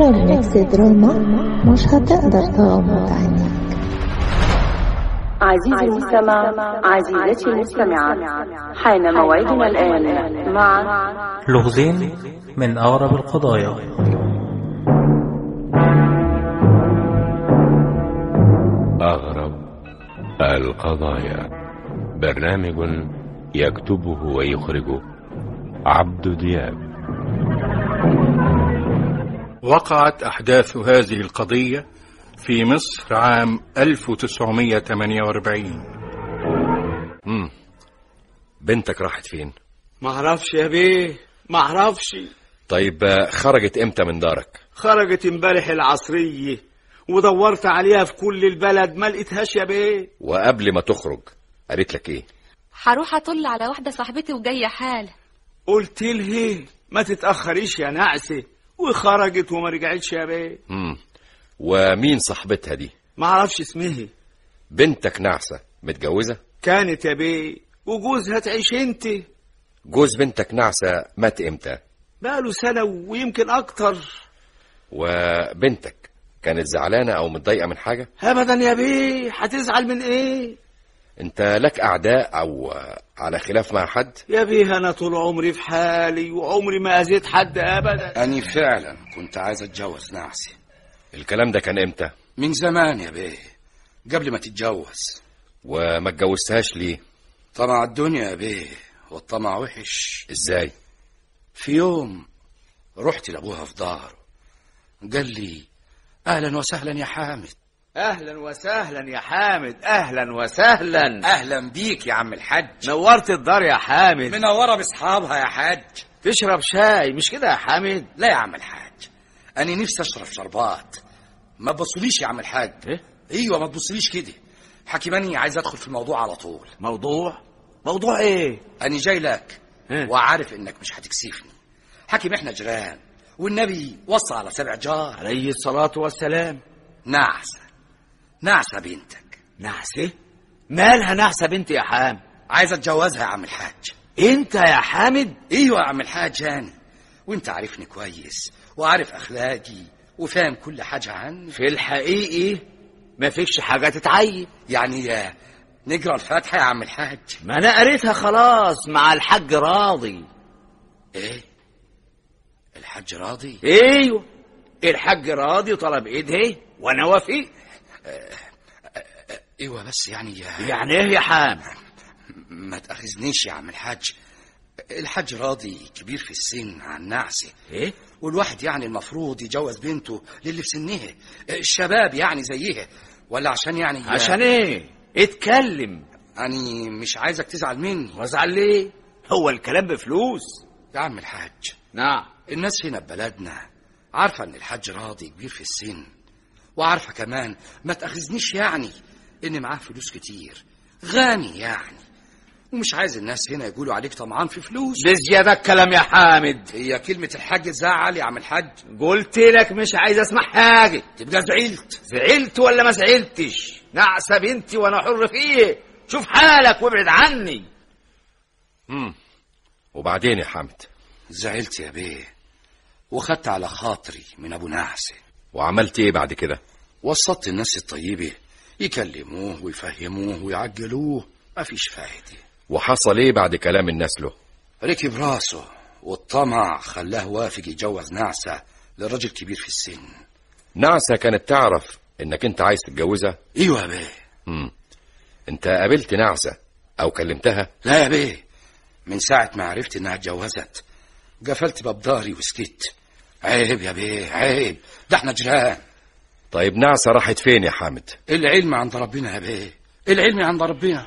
إيرور ميكس دراما مش هتقدر تغمض عينيك. عزيزي المستمع، عزيزتي المستمعة، حان موعدنا الآن مع لغزين من أغرب القضايا. أغرب القضايا، برنامج يكتبه ويخرجه عبد دياب. وقعت أحداث هذه القضية في مصر عام 1948. بنتك راحت فين؟ معرفش يا بيه، معرفش. طيب خرجت امتى من دارك؟ خرجت امبارح العصرية ودورت عليها في كل البلد ما لقيتهاش يا بيه. وقبل ما تخرج قالت لك ايه؟ هروح اطل على واحدة صاحبتي وجاية حالة. قلت لها ما تتأخريش يا نعسة، وخرجت وما رجعتش يا بيه. ومين صاحبتها دي؟ معرفش اسمها. بنتك نعسة متجوزة؟ كانت يا بيه، وجوزها تعيش انت. جوز بنتك نعسة مات امتى؟ بقاله سنة ويمكن اكتر. وبنتك كانت زعلانة او متضايقة من حاجة؟ ابدا يا بيه، هتزعل من ايه؟ انت لك اعداء او على خلاف مع حد؟ يا بيه انا طول عمري في حالي وعمري ما اذيت حد ابدا. أنا فعلا كنت عايز أتجوز نعسي. الكلام ده كان امتى؟ من زمان يا بيه، قبل ما تتجوز. وما اتجوزتهاش ليه؟ طمع الدنيا يا بيه، والطمع وحش. ازاي؟ في يوم رحت لأبوها في داره، قال لي أهلا وسهلا يا حامد. اهلا وسهلا يا حامد، اهلا وسهلا. أهلا بيك يا عم الحاج. نورت الدار يا حامد. منورة بأصحابها يا حاج. تشرب شاي مش كده يا حامد؟ لا يا عم الحاج، أنا نفسي أشرب شربات. ما تبصليش يا عم الحاج. إيه؟ ايوه ما تبصليش كده. حكيماني عايز ادخل في الموضوع على طول. موضوع ايه؟ انا جاي لك وعارف انك مش هتكسفني. حكيم احنا جيران، والنبي وصى على 7 جار عليه الصلاة والسلام. نعسة بنتك. نعسة؟ مالها نعسة بنتي يا حامد؟ عايز اتجوزها يا عم الحاج. انت يا حامد؟ ايوه يا عم الحاج انا، وانت عارفني كويس وعارف اخلاقي وفاهم كل حاجة عني. في الحقيقي ما فيكش حاجة تتعيب. يعني نقرأ الفاتحة يا عم الحاج؟ ما انا قريتها خلاص مع الحاج راضي. ايه؟ الحاج راضي؟ ايوه الحاج راضي طلب ايدها وانا وافق. ايوه بس يعني ايه يا حامد؟ ما تأخذنيش يا عم الحاج. الحاج راضي كبير في السن عن نعسه. ايه؟ والواحد يعني المفروض يجوز بنته للي في سنها، الشباب يعني زيها. ولا عشان يعني عشان ايه؟ اتكلم. أنا مش عايزك تزعل مني. وازعل ليه؟ هو الكلام بفلوس يا عم الحاج. نعم. الناس هنا ببلدنا عارفة ان الحاج راضي كبير في السن، وعارفة كمان ما تأخذنيش يعني ان معاه فلوس كتير، غني يعني، ومش عايز الناس هنا يقولوا عليك طمعان في فلوس. بزيادة الكلام يا حامد. هي كلمة الحاج تزعل يا عم الحاج؟ قلت لك مش عايز اسمع حاجة. تبقى زعلت ولا ما زعلتش؟ نعسة بنتي وانا حر فيه، شوف حالك وابعد عني. وبعدين يا حامد؟ زعلت يا بيه وخدت على خاطري من ابو نعسة. وعملت ايه بعد كده؟ وسطت الناس الطيبة يكلموه ويفهموه ويعجلوه، مفيش فايدة. وحصل ايه بعد كلام الناس له؟ ركب راسه والطمع خلاه وافق يجوز نعسة للرجل كبير في السن. نعسة كانت تعرف انك انت عايز تتجوزها؟ ايوه يا بيه. انت قابلت نعسة او كلمتها؟ لا يا بيه، من ساعة ما عرفت انها اتجوزت قفلت باب داري وسكت. عيب يا بيه عيب، ده احنا جيران. طيب نعسة راحت فين يا حامد؟ العلم عند ربنا يا بيه، العلم عند ربنا.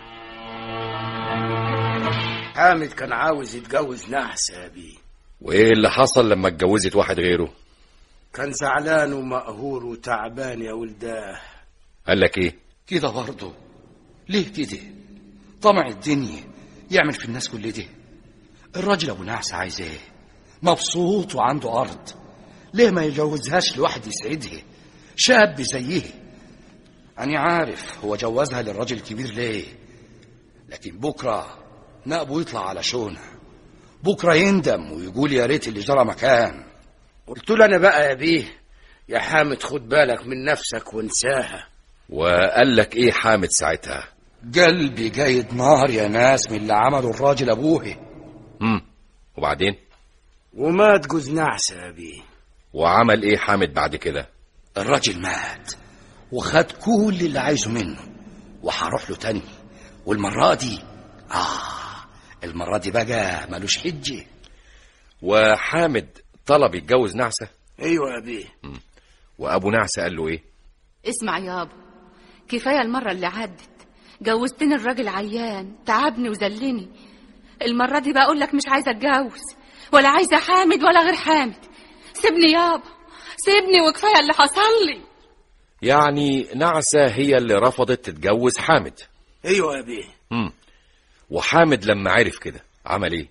حامد كان عاوز يتجوز نعسة يا بيه. وايه اللي حصل لما اتجوزت واحد غيره؟ كان زعلان ومقهور وتعبان يا ولداه. قال لك ايه؟ كده برضه؟ ليه كده؟ طمع الدنيا يعمل في الناس كل ده. الراجل ابو نعسة عايز ايه؟ مبسوط وعنده ارض، ليه ما يجوزهاش لواحد يسعدها، شاب زيه؟ أنا عارف هو جوزها للراجل الكبير ليه، لكن بكرة نقبه يطلع على شونه، بكرة يندم ويقول يا ريت اللي جرى مكان. قلت له أنا بقى يا بيه يا حامد خد بالك من نفسك وانساها. وقال لك ايه حامد ساعتها؟ قلبي جايد نار يا ناس من اللي عمله الراجل ابوه. وبعدين؟ ومات جوز نعسة يا بيه. وعمل ايه حامد بعد كده؟ الراجل مات وخد كل اللي عايزه منه، وهروح له تاني، والمرة دي المرة دي بقى ملوش حجة. وحامد طلب يتجوز نعسة؟ ايوه يا بيه. وابو نعسة قال له ايه؟ اسمع يابا، كفاية المرة اللي عدت، جوزتني الراجل عيان تعبني وذلني. المرة دي بقول لك مش عايزة اتجوز ولا عايزة حامد ولا غير حامد. سيبني يابا، سيبني وكفاية اللي حصل لي. يعني نعسة هي اللي رفضت تتجوز حامد؟ ايوه يا بيه. وحامد لما عرف كده عمل ايه؟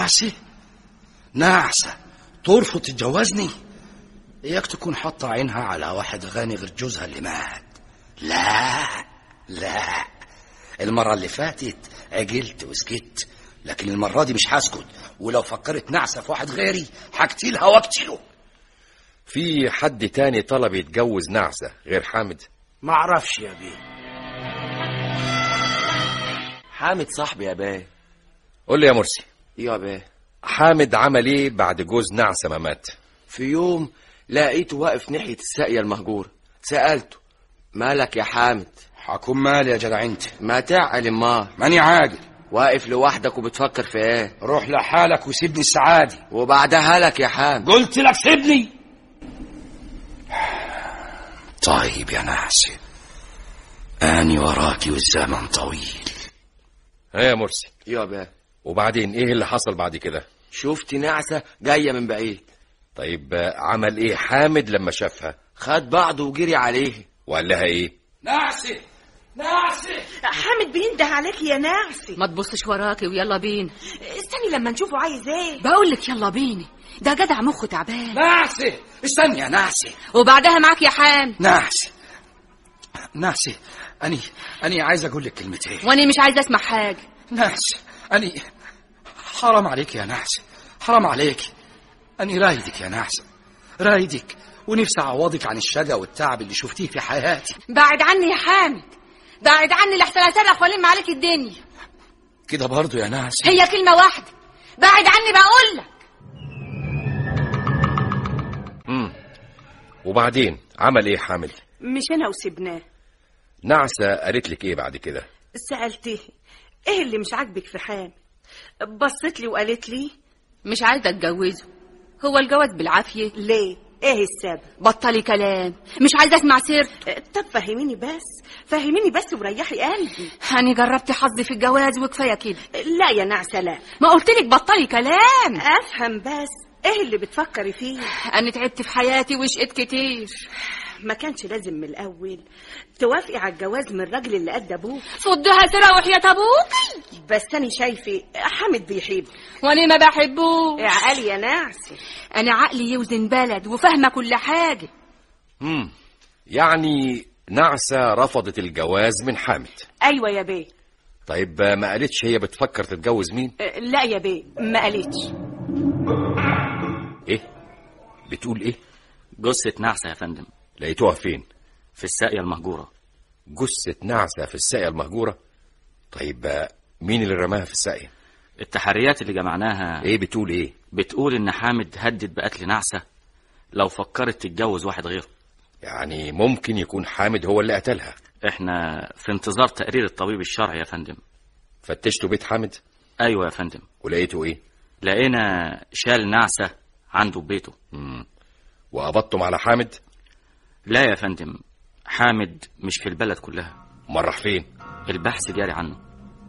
نعسة ترفض تتجوزني؟ اياك تكون حاطة عينها على واحد غني غير جوزها اللي مات. لا، المرة اللي فاتت عجلت وسكت، لكن المرة دي مش هسكت، ولو فكرت نعسة في واحد غيري هقتلها واقتله. في حد تاني طلب يتجوز نعسة غير حامد؟ معرفش يا بيه. حامد صاحبي يا بيه. قول لي يا مرسي. ايوه يا بيه. حامد عمل ايه بعد جوز نعسة ما مات؟ في يوم لقيته واقف ناحية الساقية المهجورة، سألته مالك يا حامد؟ حكون مالي يا جدع انت؟ ما تعقل امال. ماني عاقل. واقف لوحدك وبتفكر في ايه؟ روح لحالك وسيبني السعادة. وبعدها لك يا حامد. قلت لك سيبني. طيب يا نعسة، اني وراكي والزمن طويل. يا مرسي. يا بيه. وبعدين ايه اللي حصل بعد كده؟ شفت نعسة جاية من بعيد. طيب عمل ايه حامد لما شافها؟ خد بعضه وجري عليه. وقال لها ايه؟ نعسة حامد بينده عليك يا نعسة. ما تبصش وراكي ويلا بينا. استني لما نشوفه عايز ايه. بقول لك يلا بينا، ده جدع مخه تعبان. نعسة استني يا نعسة. وبعدها معاك يا حامد. نعسة أني عايز أقول لك كلمتين. وأنا مش عايز أسمع حاجة. نعسة أني حرام عليك يا نعسة، حرام عليك. أني رايدك يا نعسة، رايدك، ونفسي أعوضك عن الشقا والتعب اللي شفتيه في حياتي. بعد عني يا حامد، بعد عني لحسن أسرح وألم عليك الدنيا. كده برضو يا نعسة؟ هي كلمة واحدة، بعد عني بقول لك. وبعدين عمل ايه حامد؟ مشينا وسبناه. نعسة قالت لك ايه بعد كده؟ سألته ايه اللي مش عاجبك في حامد؟ بصت لي وقالت لي مش عايزة اتجوزه. هو الجواز بالعافية؟ ليه؟ ايه السبب؟ بطلي كلام، مش عايزة اسمع سيرته. طب فهميني بس وريحي قلبي. أنا جربت حظي في الجواز وكفاية كده. لا يا نعسة لا. ما قلتلك بطلي كلام. افهم بس ايه اللي بتفكري فيه؟ أنا تعبت في حياتي وشقت كتير. ما كانش لازم من الأول توافقي على الجواز من الراجل اللي قد أبوك. فضها سرا وحياة أبوك. بس أنا شايفة حامد بيحبه وأنا ما بحبوش. عقلي يا نعسة. أنا عقلي يوزن بلد وفاهمة كل حاجة. يعني نعسة رفضت الجواز من حامد؟ أيوة يا بيه. طيب ما قالتش هي بتفكر تتجوز مين؟ لا يا بيه ما قالتش. ايه بتقول ايه؟ جثة نعسة يا فندم. لقيتوها فين؟ في الساقية المهجورة. جثة نعسة في الساقية المهجورة؟ طيب مين اللي رماها في الساقية؟ التحريات اللي جمعناها. ايه بتقول ايه؟ بتقول ان حامد هدد بقتل نعسة لو فكرت تتجوز واحد غيره. يعني ممكن يكون حامد هو اللي قتلها. احنا في انتظار تقرير الطبيب الشرعي يا فندم. فتشتوا بيت حامد؟ ايوه يا فندم. ولقيتوا ايه؟ لقينا شال نعسة عنده ببيته. وقبضتم على حامد؟ لا يا فندم، حامد مش في البلد كلها. امال راح فين؟ البحث جاري عنه.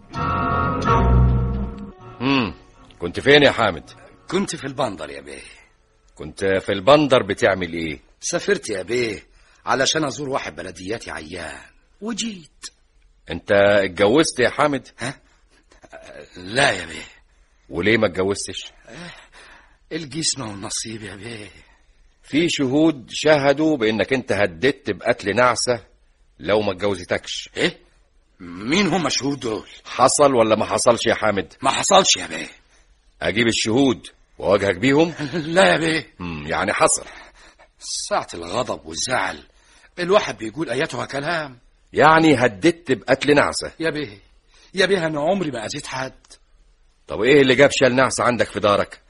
كنت فين يا حامد؟ كنت في البندر يا بيه. كنت في البندر بتعمل ايه؟ سافرت يا بيه علشان ازور واحد بلدياتي عيان وجيت. انت اتجوزت يا حامد؟ لا يا بيه. وليه ما اتجوزتش؟ الجسم والنصيب يا بيه. في شهود شهدوا بانك انت هددت بقتل نعسة لو ما اتجوزتكش. ايه؟ مين هم الشهود دول؟ حصل ولا ما حصلش يا حامد؟ ما حصلش يا بيه. اجيب الشهود واواجهك بيهم؟ لا يا بيه. يعني حصل. ساعة الغضب والزعل الواحد بيقول اياتها كلام. يعني هددت بقتل نعسة؟ يا بيه انا عمري ما اذيت حد. طب ايه اللي جاب شال نعسة عندك في دارك؟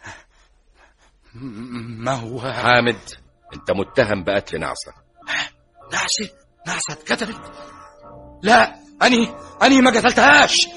ما هو حامد، انت متهم بقتل نعسة. نعسة اتقتلت؟ لا، اني ما قتلتهاش.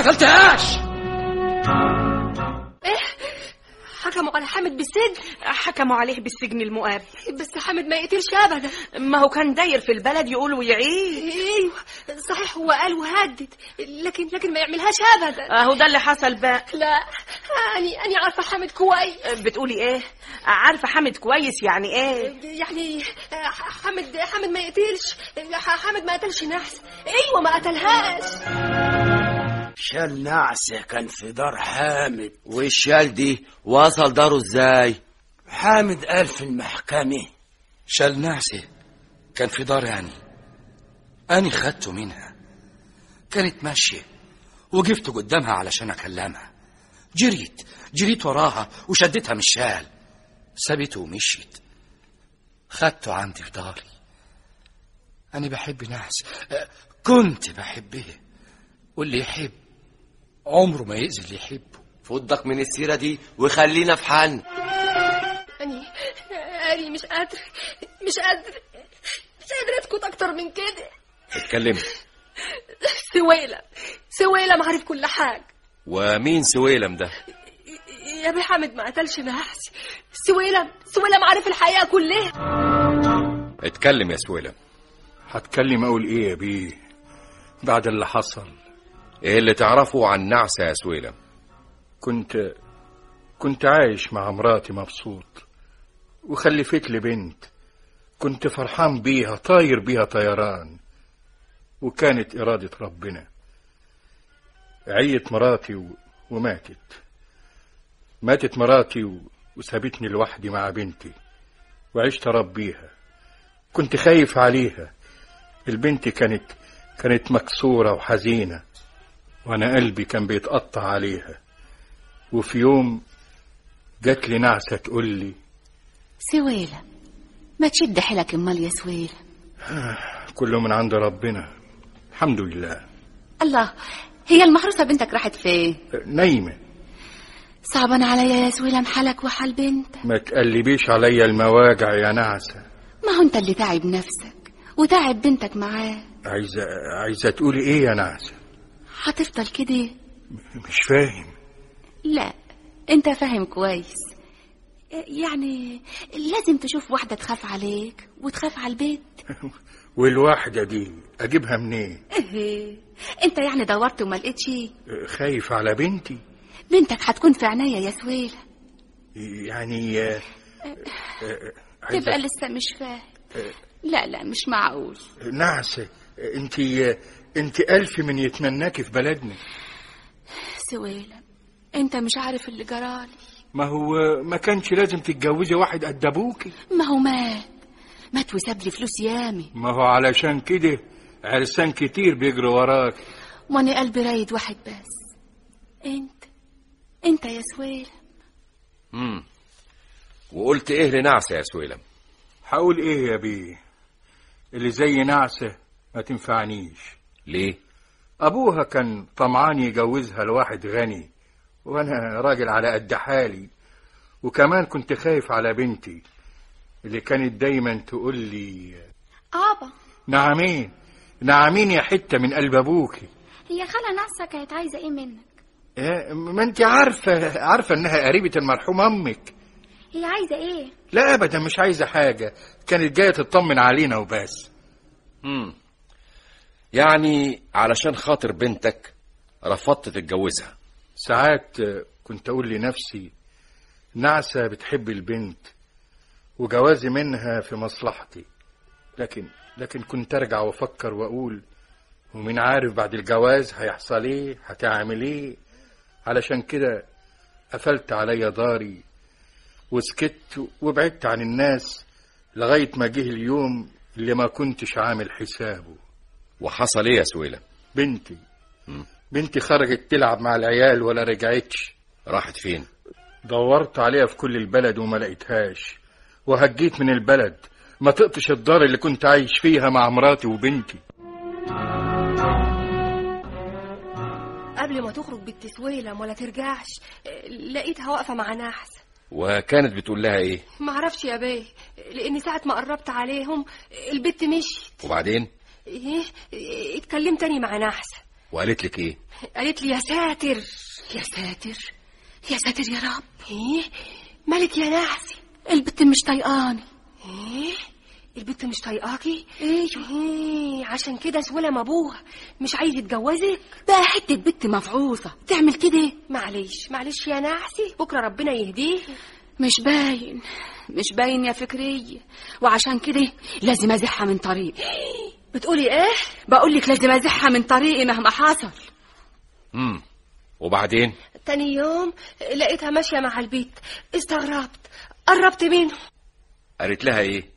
حكموا على حامد بالسجن. حكموا عليه بالسجن المؤبد. بس حامد ما يقتلش ابدا. ما هو كان داير في البلد يقول ويعيد. ايوه صحيح، هو قال وهدد، لكن ما يعملهاش ابدا. اهو ده اللي حصل بقى. لا اني عارفه حامد كويس. بتقولي ايه؟ عارفه حامد كويس يعني ايه؟ يعني حامد ما يقتلش. حامد ما قتلش نحس. ايوه ما قتلهاش. شال نعسة كان في دار حامد. والشال دي وصل داره ازاي؟ حامد قال في المحكمة شال نعسة كان في دار أنا خدته منها. كانت ماشية وقفت قدامها علشان أكلمها. جريت وراها وشدتها من الشال، سابته ومشيت. خدته عندي في داري. أنا بحب نعسة، كنت بحبها، واللي يحب عمره ما يأذي اللي يحبه. فضك من السيرة دي وخلينا في حالنا. أني مش قادر اسكت اكتر من كده. اتكلمي. سويلم عارف كل حاجه. ومين سويلم ده؟ يا بيه حامد ما قتلش نحسي. سويلم عارف الحقيقه كلها. اتكلم يا سويلم. هتكلم اقول ايه يا بيه بعد اللي حصل؟ ايه اللي تعرفه عن نعسة يا سويلم؟ كنت عايش مع مراتي مبسوط، وخلفت لي بنت. كنت فرحان بيها، طاير بيها طيران، وكانت إرادة ربنا. عيت مراتي ماتت مراتي وسابتني لوحدي مع بنتي، وعشت أربيها. كنت خايف عليها. البنت كانت مكسورة وحزينة، وأنا قلبي كان بيتقطع عليها. وفي يوم جات لي نعسة تقول لي: سويلة ما تشد حيلك امال يا سويلة. كله من عند ربنا الحمد لله. الله، هي المحروسة بنتك راحت فين؟ نايمة. صعبان عليا يا سويلة حالك وحال بنتك. ما تقلبيش عليا المواجع يا نعسة. ما هو انت اللي تعب نفسك وتعب بنتك معاه. عايزة تقولي ايه يا نعسة؟ هتفضل كده؟ مش فاهم. لا انت فاهم كويس. يعني لازم تشوف واحدة تخاف عليك وتخاف على البيت. والواحدة دي اجيبها منين؟ انت يعني دورت وما لقيتش؟ خايف على بنتي. بنتك هتكون في عناية يا سويلة. يعني تبقى لسه مش فاهم. لا مش معقول. نعسة، انت ألف من يتمناكي في بلدنا. سويلة انت مش عارف اللي جرالي. ما هو ما كانش لازم تتجوزي واحد قد ابوكي. ما هو مات وساب لي فلوس يامي. ما هو علشان كده عرسان كتير بيجروا وراك. وانا قلبي رايد واحد بس، انت يا سويلم. وقلت ايه لنعسة يا سويلم؟ هقول ايه يا بيه؟ اللي زي نعسة ما تنفعنيش. ليه؟ ابوها كان طمعان يجوزها لواحد غني، وانا راجل على قد حالي. وكمان كنت خايف على بنتي اللي كانت دايما تقول لي: ابا. نعمين يا حتة من قلب ابوكي. هي خالة نعسة كانت عايزة ايه منك؟ ما انت عارفة انها قريبة المرحوم امك. هي عايزة ايه؟ لا ابدا مش عايزة حاجة، كانت جاية تطمن علينا وبس. يعني علشان خاطر بنتك رفضت تتجوزها؟ ساعات كنت اقول لنفسي نعسة بتحب البنت وجوازي منها في مصلحتي، لكن كنت ارجع وافكر واقول: ومين عارف بعد الجواز هيحصل ايه، هتعمل ايه. علشان كده قفلت عليا داري وسكت وبعدت عن الناس لغاية ما جه اليوم اللي ما كنتش عامل حسابه. وحصل ايه يا سويلة؟ بنتي خرجت تلعب مع العيال ولا رجعتش. راحت فين؟ دورت عليها في كل البلد وما لقيتهاش، وهجيت من البلد، ما طقتش الدار اللي كنت عايش فيها مع مراتي وبنتي. قبل ما تخرج بنت سويلم ولا ترجعش لقيتها واقفة مع نحس. وكانت بتقول لها ايه؟ معرفش يا بيه، لاني ساعة ما قربت عليهم البت مشيت. وبعدين؟ ايه، اتكلمت تاني مع نحس. وقالت لك ايه؟ قالت لي يا ساتر يا ساتر يا ساتر يا رب. ايه مالك يا نحسي؟ البت مش طايقاني. ايه البت مش طايقاكي؟ ايوه. ايه عشان كده سويلم ابوها مش عايز يتجوزك؟ بقى حته بنت مفعوصه تعمل كده. معلش يا نحسي، بكره ربنا يهديه. مش باين يا فكريه، وعشان كده لازم ازحها من طريقي. بتقولي ايه؟ بقولك لازم ازحها من طريقي مهما حصل. وبعدين؟ تاني يوم لقيتها ماشيه مع البيت، استغربت، قربت منه. قالت لها ايه؟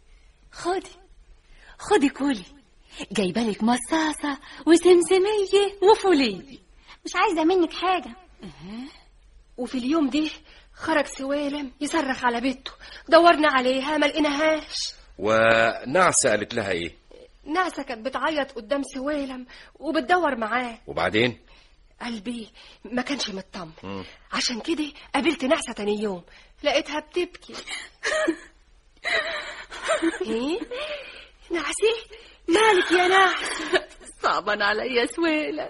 خدي كولي، جايبالك مصاصه وسمسميه وفوليه. مش عايزة منك حاجة. وفي اليوم ده خرج سويلم يصرخ على بنته، دورنا عليها ما لقيناهاش. ونعسة قالت لها ايه؟ نعسة كانت بتعيط قدام سويلم وبتدور معاه. وبعدين؟ قلبي ما كانش مطمن، عشان كده قابلت نعسة تاني يوم لقيتها بتبكي. ايه نعسي مالك يا نعسي؟ صعبان عليا سويلم.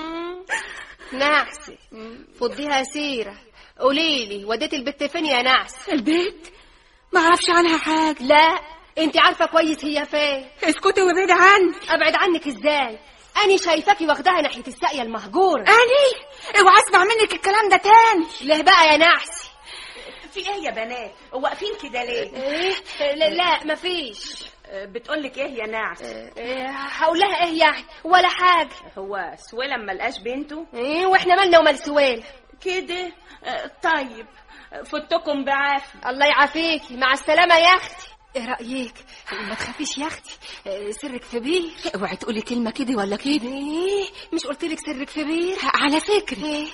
نعسي فضيها سيرة، قوليلي وديت البت فين يا نعسي؟ البيت ما اعرفش عنها حاجة. لا انت عارفة كويس هي فين. اسكتي وابعدي عني. ابعد عنك ازاي؟ أنا شايفاكي واخداها ناحية الساقية المهجورة. اوعى اسمع منك الكلام ده تاني. ليه بقى يا نعسي؟ في ايه يا بنات؟ واقفين كده ليه؟ لا مفيش. بتقولك ايه يا نعس؟ هقول لها ايه يعني؟ ولا حاجة. هو سويلم ملقاش بنته؟ واحنا مالنا ومال سويلم كده؟ طيب فتكم بعافية. الله يعافيكي، مع السلامة يا اختي. ايه رأيك؟ ما تخافيش يا اختي، سرك كبير. اوعي تقولي كلمة كده ولا كده. مش قلتلك سرك كبير؟ على فكرة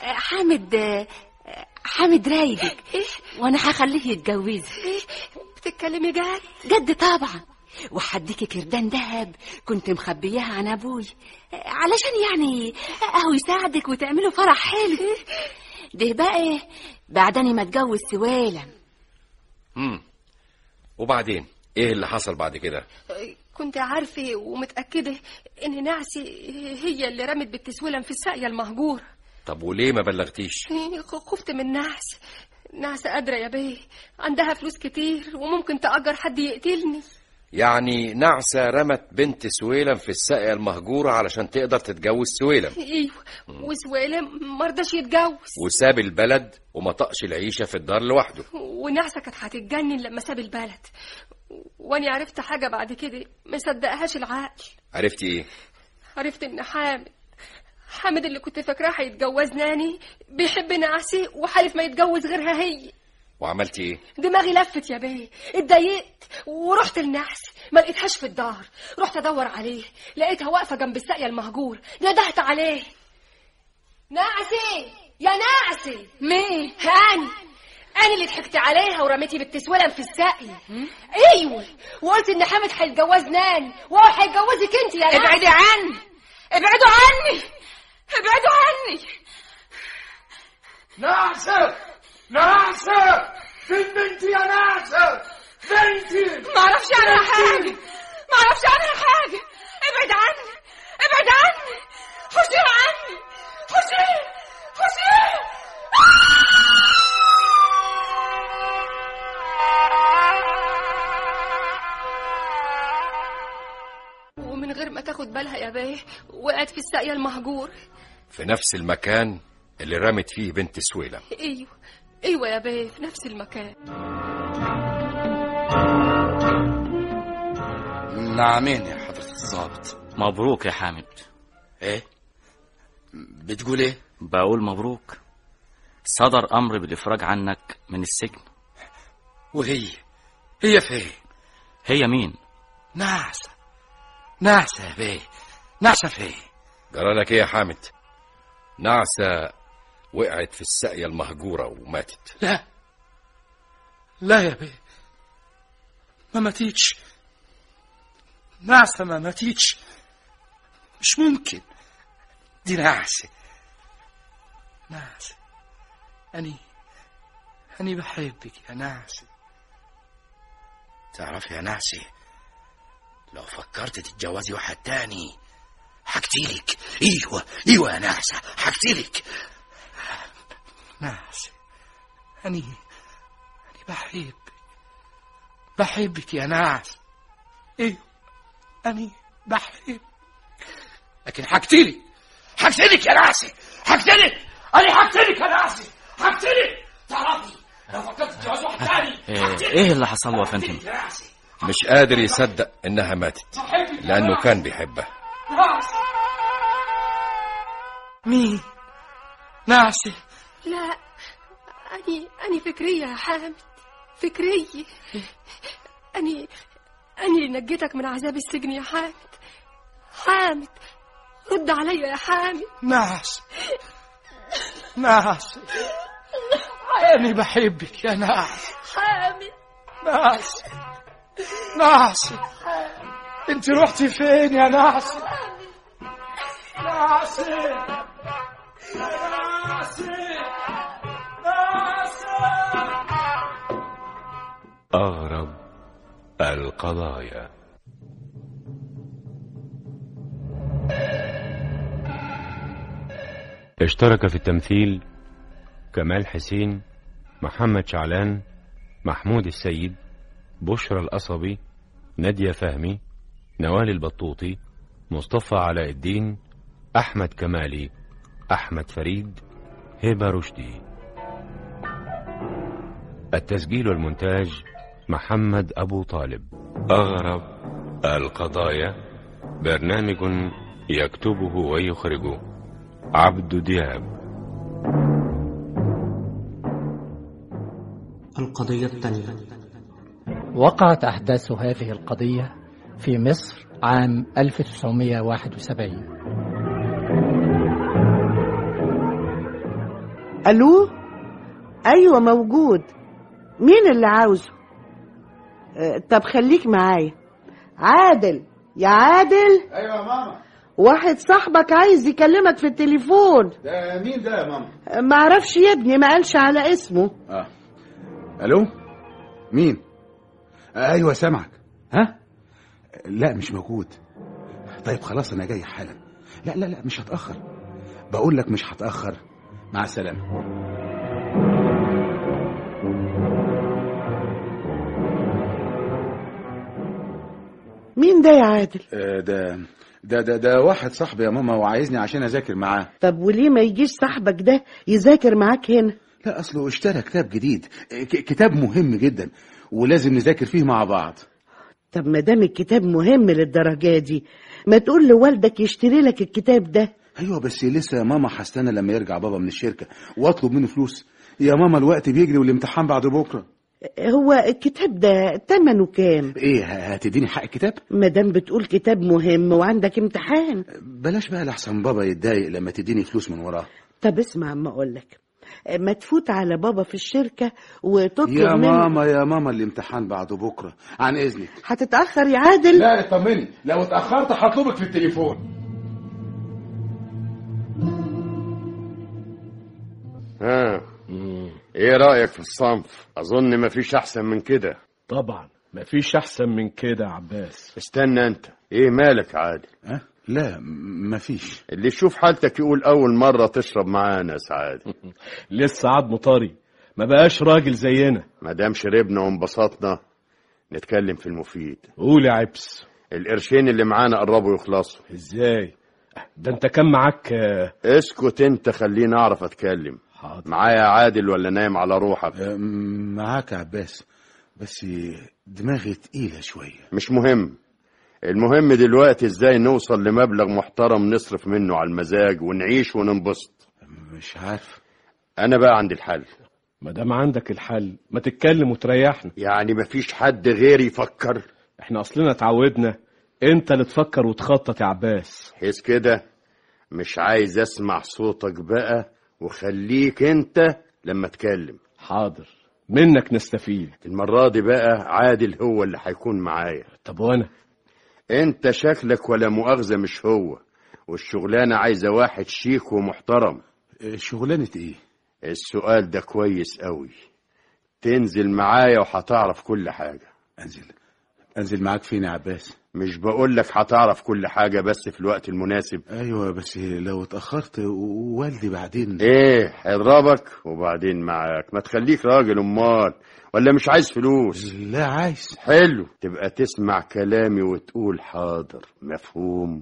حامد رايدك وانا هخليه يتجوزك. بتتكلمي جد؟ جد طبعا. وحديكي كردان دهب كنت مخبياها عن ابوي علشان يعني اهو يساعدك وتعملوا فرح حلو. ده بقى بعدني ما اتجوز سويلم. وبعدين ايه اللي حصل بعد كده؟ كنت عارفة ومتأكدة ان نعسي هي اللي رمت بنت سويلم في الساقية المهجورة. طب وليه ما بلغتيش؟ خفت من نعسة قادرة يا بيه، عندها فلوس كتير وممكن تأجر حد يقتلني. يعني نعسة رمت بنت سويلم في الساقية المهجورة علشان تقدر تتجوز سويلم. ايوه، وسويلم مرضاش يتجوز وساب البلد وما طقش العيشة في الدار لوحده. ونعسة كانت هتتجنن لما ساب البلد، واني عرفت حاجة بعد كده ما صدقهاش العقل. عرفتي ايه؟ عرفت ان حامد اللي كنت فاكراه هيتجوزناني بيحب نعسي وحالف ما يتجوز غيرها هي. وعملتي ايه؟ دماغي لفت يا بيه، اتضايقت ورحت لنعسي، ما لقيتهاش في الدار. رحت ادور عليه، لقيتها واقفه جنب الساقيه المهجور. ندهت عليه، نعسي يا نعسي. مين؟ أنا اللي ضحكت عليها ورميتي بنت سويلم في الساقية. ايوه، وقلت ان حامد هيتجوزناني وهو هيتجوزك انت يا نعسي. ابعدي عني، ابعدوا عني، ابعدوا عني. نعسة فين بنتي يا نعسة؟ بنتي ما اعرفش عنها حاجة، ما اعرفش عنها حاجة. ابعد عني، ابعد عني، حسين عني، حسين. ومن غير ما تاخد بالها يا بيه وقعت في الساقية المهجور في نفس المكان اللي رمت فيه بنت سويلم. ايوه يا بيه، في نفس المكان. نعمين يا حضرة الضابط. مبروك يا حامد. ايه بتقول ايه؟ بقول مبروك، صدر امر بالافراج عنك من السجن. وهي فين؟ هي مين؟ نعسة يا بيه، نعسة فين؟ جرالك ايه يا حامد؟ نعسة وقعت في الساقية المهجورة وماتت. لا يا بيه، ما ماتتش. نعسة ما ماتتش، مش ممكن. دي نعسة. أني بحبك يا نعسة. تعرف يا نعسة، لو فكرت تتجوزي واحد تاني حكتلك. ايوه يا نعسة، حكتلك. نعسة، أني بحبك يا نعسة. ايوه أني بحبك، لكن حكتلك يا نعسة، حكتلك. أنا حكتلك يا نعسة، حكتلك. تعرفي لو فكرت تتجوز واحد تاني ايه اللي حصل له يا فندم؟ مش قادر يصدق انها ماتت لانه كان بيحبها. مين؟ نعسة؟ لا، أني فكرية يا حامد، فكرية. أني اللي نجيتك من عذاب السجن يا حامد. رد عليا يا حامد. نعسة، أنا بحبك يا نعسة. حامد. نعسة، انت رحتي فين يا نعسة؟ أغرب القضايا. اشترك في التمثيل كمال حسين، محمد شعلان، محمود السيد، بشرى القصبي، نادية فهمي، نوال البطوطي، مصطفى علاء الدين، أحمد كمالي، أحمد فريد، هبة رشدي. التسجيل والمونتاج محمد أبو طالب. أغرب القضايا برنامج يكتبه ويخرجه عبد دياب. القضية الثانية. وقعت أحداث هذه القضية في مصر عام 1971. ألو؟ أيوة موجود. مين اللي عاوزه؟ طب خليك معايا. عادل، يا عادل. أيوة يا ماما. واحد صاحبك عايز يكلمك في التليفون. ده مين ده يا ماما؟ معرفش يا ابني، ما قالش على اسمه. ألو؟ مين؟ أيوة سامعك. ها؟ لا مش موجود. طيب خلاص أنا جاي حالا. لا مش هتأخر، بقول لك مش هتأخر. مع السلامة. مين ده يا عادل؟ ده واحد صاحبي يا ماما، وعايزني عشان أذاكر معاه. طب وليه ما يجيش صاحبك ده يذاكر معاك هنا؟ لا أصله اشترى كتاب جديد، كتاب مهم جدا ولازم نذاكر فيه مع بعض. طب ما دام الكتاب مهم للدرجة دي، ما تقول لوالدك يشتري لك الكتاب ده. أيوة بس لسه يا ماما، هستنى لما يرجع بابا من الشركة واطلب منه فلوس. يا ماما الوقت بيجري والامتحان بعد بكرة. هو الكتاب ده تمنه كام؟ ايه، هتديني حق الكتاب؟ ما دام بتقول كتاب مهم وعندك امتحان. بلاش بقى لحسن بابا يتضايق لما تديني فلوس من وراه. طب اسمع اما اقولك، ما تفوت على بابا في الشركة وتطلب يا منه. يا ماما الامتحان بعد بكرة، عن اذنك. هتتأخر يا عادل؟ لا اطمني، لو اتأخرت هطلبك في التليفون. ايه رأيك في الصنف؟ اظن مفيش احسن من كده. طبعا مفيش احسن من كده يا عباس. استنى انت، ايه مالك عادل؟ لا مفيش. اللي يشوف حالتك يقول اول مرة تشرب معانا يا سعادة. لسه عضمه طري، ما بقاش راجل زينا. ما دام شربنا وانبسطنا نتكلم في المفيد. قول يا عبس. القرشين اللي معانا قربوا يخلصوا. ازاي؟ ده انت كان معاك. اسكت انت، خليني اعرف اتكلم. حاضر. معايا عادل ولا نايم على روحك؟ معاك يا عباس، بس دماغي تقيلة شوية. مش مهم، المهم دلوقتي ازاي نوصل لمبلغ محترم نصرف منه على المزاج ونعيش وننبسط. مش عارف. انا بقى عندي الحل. ما دام عندك الحل ما تتكلم وتريحنا. يعني مفيش حد غيري يفكر؟ احنا اصلنا اتعودنا انت اللي تفكر وتخطط يا عباس. حس كده، مش عايز اسمع صوتك بقى، وخليك انت لما اتكلم. حاضر، منك نستفيد. المرة دي بقى عادل هو اللي هيكون معايا. طب وانا؟ انت شكلك ولا مؤاخذة مش هو، والشغلانة عايزة واحد شيك ومحترم. شغلانة ايه؟ السؤال ده كويس قوي. تنزل معايا وهتعرف كل حاجة. انزل معاك فين يا عباس؟ مش بقولك هتعرف كل حاجة بس في الوقت المناسب. ايوه بس لو اتأخرت والدي بعدين. ايه هيضربك وبعدين معاك؟ ما تخليك راجل امال، ولا مش عايز فلوس؟ لا عايز. حلو، تبقى تسمع كلامي وتقول حاضر. مفهوم؟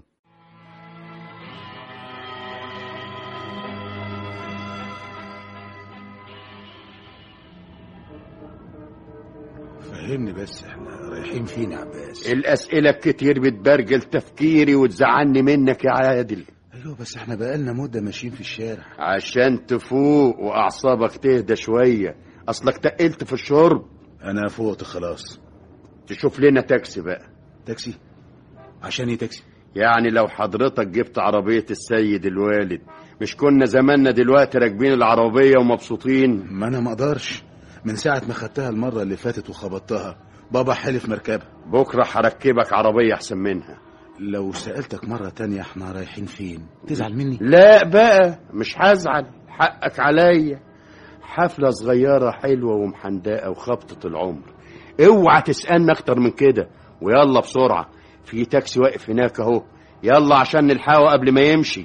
فهمني بس، احنا رايحين فين يا عباس؟ الأسئلة كتير بتبرجل تفكيري وتزعلني منك يا عادل. ايوه بس احنا بقالنا مدة ماشيين في الشارع. عشان تفوق وأعصابك تهدى شوية، أصلك تقلت في الشرب. أنا فوقت خلاص. تشوف لنا تاكسي بقى. تاكسي؟ عشان ايه تاكسي؟ يعني لو حضرتك جبت عربية السيد الوالد، مش كنا زماننا دلوقتي راكبين العربية ومبسوطين؟ ما أنا ما اقدرش، من ساعة ما خدتها المرة اللي فاتت وخبطتها بابا حلف مركبها. بكرة هركبك عربية أحسن منها. لو سألتك مرة تانية احنا رايحين فين تزعل مني؟ لا بقى مش هزعل، حقك عليا. حفلة صغيرة حلوة ومحندقة وخبطة العمر. اوعى تسألنا اكتر من كده، ويلا بسرعة، في تاكسي واقف هناك اهو، يلا عشان نلحقه قبل ما يمشي.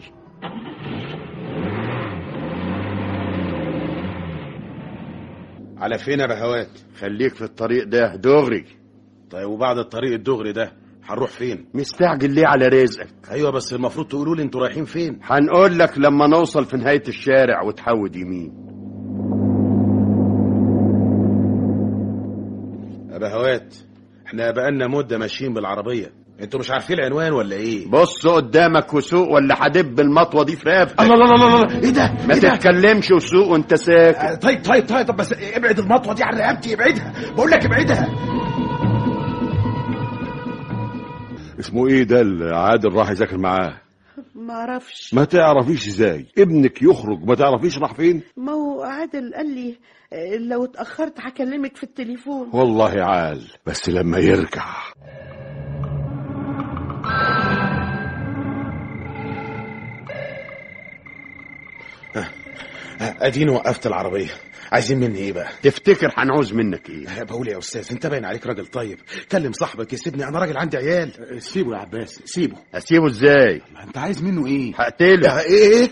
على فين يا بهوات؟ خليك في الطريق ده دغري. طيب وبعد الطريق الدغري ده هنروح فين؟ مستعجل ليه على رزقك؟ ايوه بس المفروض تقولوا لي انتوا رايحين فين. هنقول لك لما نوصل في نهاية الشارع وتحود يمين. يا بهوات احنا بقالنا مدة ماشيين بالعربية، انتوا مش عارفين العنوان ولا ايه؟ بص قدامك وسوق ولا هدب المطوه دي في رقبتك. الله الله الله الله، ايه ده؟ ما تتكلمش وسوق وانت ساكت. طيب بس ابعد المطوه دي عن رقبتي، ابعدها بقول لك ابعدها. اسمه ايه ده اللي عادل راح يذاكر معاه؟ ما اعرفش. ما تعرفيش ازاي؟ ابنك يخرج ما تعرفيش راح فين؟ ما هو عادل قال لي لو اتأخرت هكلمك في التليفون. والله عال، بس لما يرجع. اديني وقفت العربيه، عايزين مني ايه بقى؟ تفتكر هنعوز منك ايه؟ بقول يا استاذ انت باين عليك راجل طيب، كلم صاحبك يسيبني، انا راجل عندي عيال. سيبه يا عباس سيبه. اسيبه ازاي؟ انت عايز منه ايه؟ هقتلك. ايه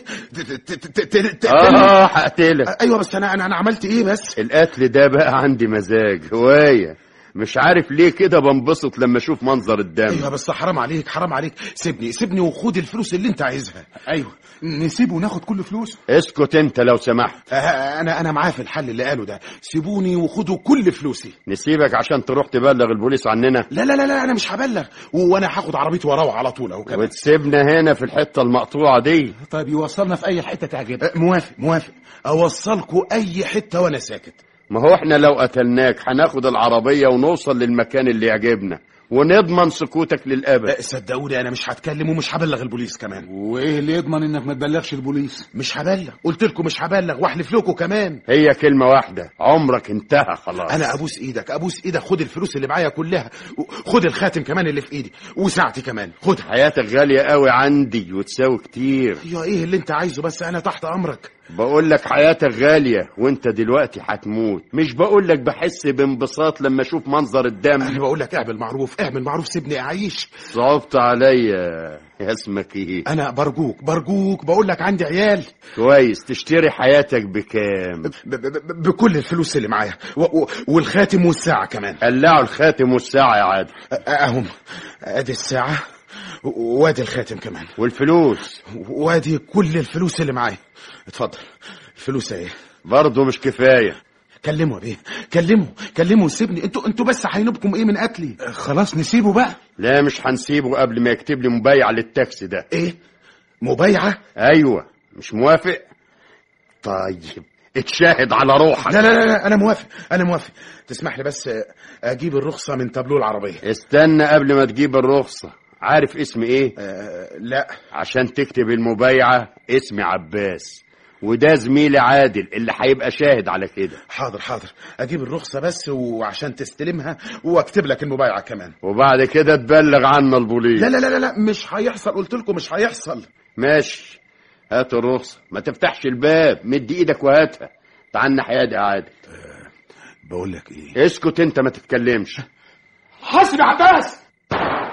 هقتلك. ايوه بس انا عملت ايه بس؟ القتل ده بقى عندي مزاج هوايه، مش عارف ليه كده بنبسط لما اشوف منظر الدم. ايوه بس حرام عليك حرام عليك، سيبني وخد الفلوس اللي انت عايزها. ايوه نسيبه وناخد كل فلوسه. اسكت انت لو سمحت. انا معاه في الحل اللي قاله ده، سيبوني وخدوا كل فلوسي. نسيبك عشان تروح تبلغ البوليس عننا؟ لا لا لا, لا انا مش هبلغ، وانا هاخد عربيتي واروح على طول اهو كمان. وتسيبنا هنا في الحته المقطوعه دي؟ طيب يوصلنا في اي حته تعجبك. موافق اوصلكوا اي حته وانا ساكت. ما هو احنا لو قتلناك هناخد العربية ونوصل للمكان اللي يعجبنا ونضمن سكوتك للأبد. صدقوني انا مش هتكلم ومش هبلغ البوليس كمان. وايه اللي يضمن انك ما تبلغش البوليس؟ مش هبلغ، قلت لكم مش هبلغ واحلف لكم كمان. هي كلمة واحدة، عمرك انتهى خلاص. انا ابوس ايدك خد الفلوس اللي معايا كلها، خد الخاتم كمان اللي في ايدي وساعتي كمان خدها. حياتك غالية قوي عندي وتساوي كتير. يا ايه اللي انت عايزه بس، انا تحت امرك. بقول لك حياتك غالية وانت دلوقتي هتموت، مش بقول لك بحس بانبساط لما اشوف منظر الدم. انا بقول لك اعمل معروف سيبني اعيش. صعبت عليا. اسمك ايه؟ انا برجوك بقول لك عندي عيال. كويس، تشتري حياتك بكام؟ بكل الفلوس اللي معايا والخاتم والساعة كمان. قلعوا الخاتم والساعة يا عادل. اهم ادي الساعة وادي الخاتم كمان والفلوس، وادي كل الفلوس اللي معايا. اتفضل الفلوس اهي. برضه مش كفايه. كلمه يا بيه، كلمه وسيبني. انتوا بس هينوبكم ايه من قتلي؟ خلاص نسيبه بقى. لا مش هنسيبه قبل ما يكتب لي مبايعه للتاكسي ده. ايه مبايعه؟ ايوه. مش موافق؟ طيب اتشاهد على روحك. لا لا لا انا موافق. تسمح لي بس اجيب الرخصه من تابلو العربيه. استنى قبل ما تجيب الرخصه. عارف اسمي ايه؟ لا. عشان تكتب المبايعه اسمي عباس، وده زميلي عادل اللي هيبقى شاهد على كده. حاضر اجيب الرخصه بس وعشان تستلمها واكتب لك المبايعه كمان، وبعد كده تبلغ عنا البوليس. لا لا لا لا مش هيحصل، قلت لكم مش هيحصل. ماشي، هات الرخصه، ما تفتحش الباب، مد ايدك وهاتها. تعال ناحيه يا عادل. بقول لك ايه، اسكت انت ما تتكلمش. حاسب يا عباس،